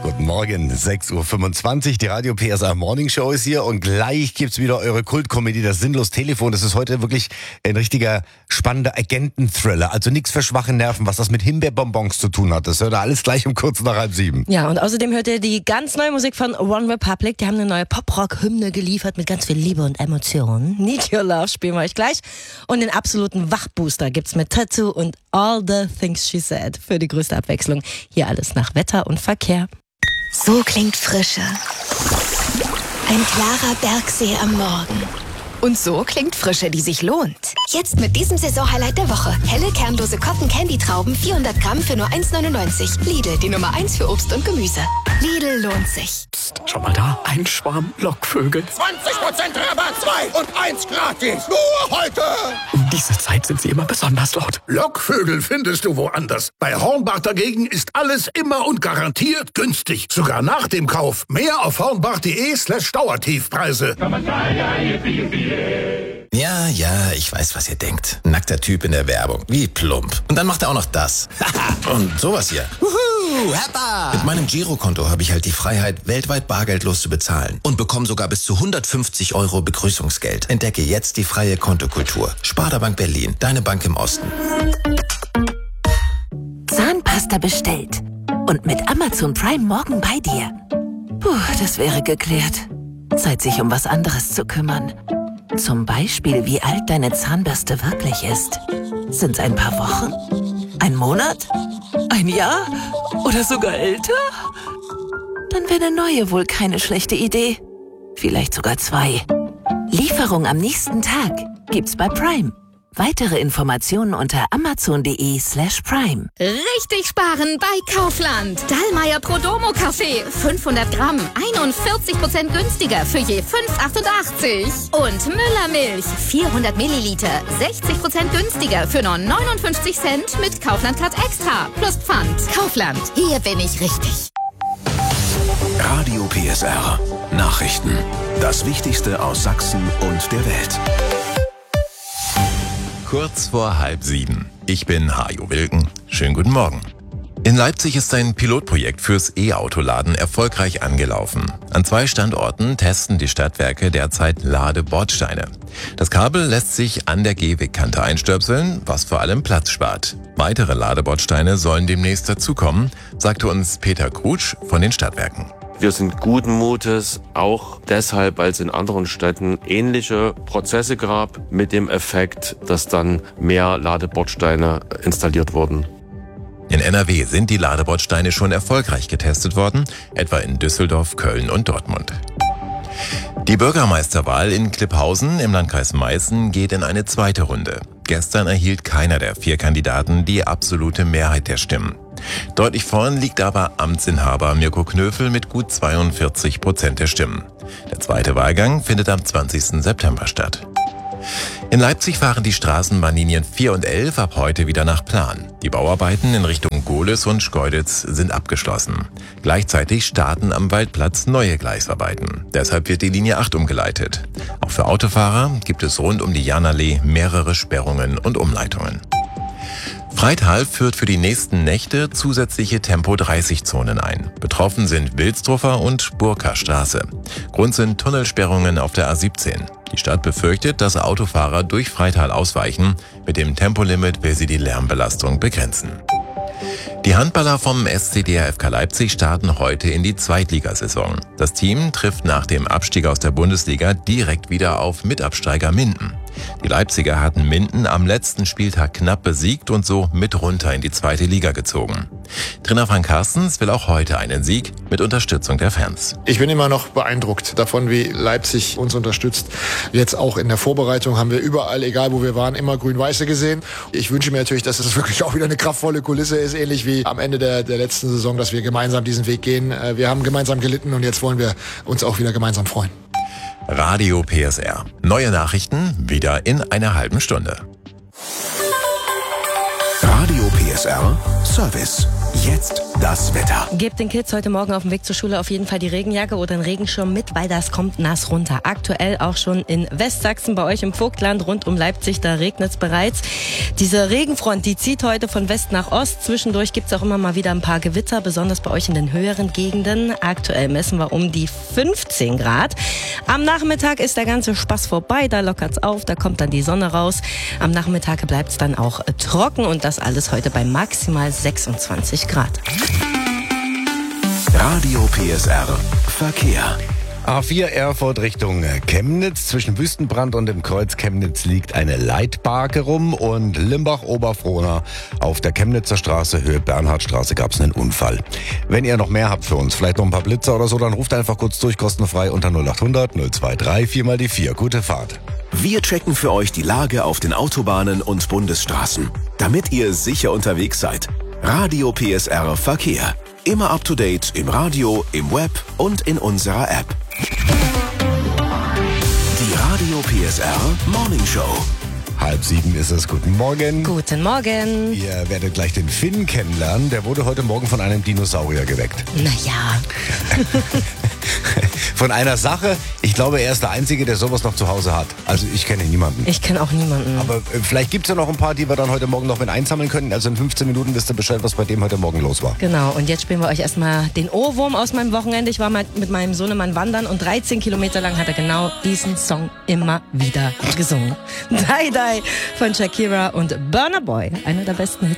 Guten Morgen, 6.25 Uhr. Die Radio PSR Morning Show ist hier und gleich gibt's wieder eure Kultkomödie, das Sinnlos Telefon. Das ist heute wirklich ein richtiger spannender Agenten-Thriller. Also nichts für schwache Nerven, was das mit Himbeerbonbons zu tun hat. Das hört ihr alles gleich um kurz nach 6:30. Ja, und außerdem hört ihr die ganz neue Musik von One Republic. Die haben eine neue Pop-Rock-Hymne geliefert mit ganz viel Liebe und Emotionen. Need Your Love spielen wir euch gleich. Und den absoluten Wachbooster gibt's mit Tattoo und All the Things She Said für die größte Abwechslung. Hier alles nach Wetter und Verkehr. So klingt Frische. Ein klarer Bergsee am Morgen. Und so klingt Frische, die sich lohnt. Jetzt mit diesem Saisonhighlight der Woche. Helle, kernlose Cotton-Candy-Trauben, 400 Gramm für nur 1,99. Lidl, die Nummer 1 für Obst und Gemüse. Lidl lohnt sich. Psst, schau mal da, ein Schwarm Lockvögel. 20% Rabatt, 2 und 1 gratis. Nur heute. Um diese Zeit sind sie immer besonders laut. Lockvögel findest du woanders. Bei Hornbach dagegen ist alles immer und garantiert günstig. Sogar nach dem Kauf. Mehr auf hornbach.de/Dauertiefpreise. Ja, ich weiß, was ihr denkt. Nackter Typ in der Werbung. Wie plump. Und dann macht er auch noch das. Und sowas hier. Wuhu, Heppa! Mit meinem Girokonto habe ich halt die Freiheit, weltweit bargeldlos zu bezahlen. Und bekomme sogar bis zu 150 € Begrüßungsgeld. Entdecke jetzt die freie Kontokultur. Sparda Bank Berlin, deine Bank im Osten. Zahnpasta bestellt. Und mit Amazon Prime morgen bei dir. Puh, das wäre geklärt. Zeit, sich um was anderes zu kümmern. Zum Beispiel, wie alt deine Zahnbürste wirklich ist. Sind's ein paar Wochen? Ein Monat? Ein Jahr? Oder sogar älter? Dann wäre eine neue wohl keine schlechte Idee. Vielleicht sogar 2. Lieferung am nächsten Tag gibt's bei Prime. Weitere Informationen unter amazon.de/Prime. Richtig sparen bei Kaufland. Dallmayr Prodomo Kaffee. 500 Gramm. 41% günstiger für je 5,88. Und Müller Milch. 400 Milliliter. 60% günstiger für nur 59 Cent mit Kaufland Card Extra. Plus Pfand. Kaufland. Hier bin ich richtig. Radio PSR. Nachrichten. Das Wichtigste aus Sachsen und der Welt. Kurz vor 6:30. Ich bin Hajo Wilken. Schönen guten Morgen. In Leipzig ist ein Pilotprojekt fürs E-Autoladen erfolgreich angelaufen. An 2 Standorten testen die Stadtwerke derzeit Ladebordsteine. Das Kabel lässt sich an der Gehwegkante einstöpseln, was vor allem Platz spart. Weitere Ladebordsteine sollen demnächst dazukommen, sagte uns Peter Krutsch von den Stadtwerken. Wir sind guten Mutes, auch deshalb, weil es in anderen Städten ähnliche Prozesse gab, mit dem Effekt, dass dann mehr Ladebordsteine installiert wurden. In NRW sind die Ladebordsteine schon erfolgreich getestet worden, etwa in Düsseldorf, Köln und Dortmund. Die Bürgermeisterwahl in Klipphausen im Landkreis Meißen geht in eine zweite Runde. Gestern erhielt keiner der 4 Kandidaten die absolute Mehrheit der Stimmen. Deutlich vorn liegt aber Amtsinhaber Mirko Knöfel mit gut 42% der Stimmen. Der zweite Wahlgang findet am 20. September statt. In Leipzig fahren die Straßenbahnlinien 4 und 11 ab heute wieder nach Plan. Die Bauarbeiten in Richtung Gohlis und Schkeuditz sind abgeschlossen. Gleichzeitig starten am Waldplatz neue Gleisarbeiten. Deshalb wird die Linie 8 umgeleitet. Auch für Autofahrer gibt es rund um die Jahnallee mehrere Sperrungen und Umleitungen. Freital führt für die nächsten Nächte zusätzliche Tempo-30-Zonen ein. Betroffen sind Wilsdruffer und Burka-Straße. Grund sind Tunnelsperrungen auf der A17. Die Stadt befürchtet, dass Autofahrer durch Freital ausweichen. Mit dem Tempolimit will sie die Lärmbelastung begrenzen. Die Handballer vom SC DRFK Leipzig starten heute in die Zweitligasaison. Das Team trifft nach dem Abstieg aus der Bundesliga direkt wieder auf Mitabsteiger Minden. Die Leipziger hatten Minden am letzten Spieltag knapp besiegt und so mit runter in die zweite Liga gezogen. Trainer Frank Carstens will auch heute einen Sieg mit Unterstützung der Fans. Ich bin immer noch beeindruckt davon, wie Leipzig uns unterstützt. Jetzt auch in der Vorbereitung haben wir überall, egal wo wir waren, immer Grün-Weiße gesehen. Ich wünsche mir natürlich, dass es wirklich auch wieder eine kraftvolle Kulisse ist, ähnlich wie am Ende der letzten Saison, dass wir gemeinsam diesen Weg gehen. Wir haben gemeinsam gelitten und jetzt wollen wir uns auch wieder gemeinsam freuen. Radio PSR. Neue Nachrichten wieder in einer halben Stunde. Radio PSR Service. jetzt das Wetter. Gebt den Kids heute Morgen auf dem Weg zur Schule auf jeden Fall die Regenjacke oder einen Regenschirm mit, weil das kommt nass runter. Aktuell auch schon in Westsachsen, bei euch im Vogtland, rund um Leipzig, da regnet es bereits. Diese Regenfront, die zieht heute von West nach Ost. Zwischendurch gibt es auch immer mal wieder ein paar Gewitter, besonders bei euch in den höheren Gegenden. Aktuell messen wir um die 15 Grad. Am Nachmittag ist der ganze Spaß vorbei, da lockert's auf, da kommt dann die Sonne raus. Am Nachmittag bleibt es dann auch trocken und das alles heute bei maximal 26 Grad. Radio PSR Verkehr. A4 Erfurt Richtung Chemnitz. Zwischen Wüstenbrand und dem Kreuz Chemnitz liegt eine Leitbarke rum und Limbach-Oberfrohna auf der Chemnitzer Straße, Höhe Bernhardstraße, gab es einen Unfall. Wenn ihr noch mehr habt für uns, vielleicht noch ein paar Blitzer oder so, dann ruft einfach kurz durch, kostenfrei unter 0800 023 4 mal die 4. Gute Fahrt. Wir checken für euch die Lage auf den Autobahnen und Bundesstraßen, damit ihr sicher unterwegs seid. Radio PSR Verkehr. Immer up to date im Radio, im Web und in unserer App. Die Radio PSR Morning Show. 6:30 ist es. Guten Morgen. Guten Morgen. Ihr werdet gleich den Finn kennenlernen. Der wurde heute Morgen von einem Dinosaurier geweckt. Naja. Von einer Sache, ich glaube, er ist der Einzige, der sowas noch zu Hause hat. Also ich kenne niemanden. Ich kenne auch niemanden. Aber vielleicht gibt es ja noch ein paar, die wir dann heute Morgen noch mit einsammeln können. Also in 15 Minuten wisst ihr Bescheid, was bei dem heute Morgen los war. Genau, und jetzt spielen wir euch erstmal den Ohrwurm aus meinem Wochenende. Ich war mal mit meinem Sohnemann wandern und 13 Kilometer lang hat er genau diesen Song immer wieder gesungen. Die Die von Shakira und Burna Boy, einer der besten Hits.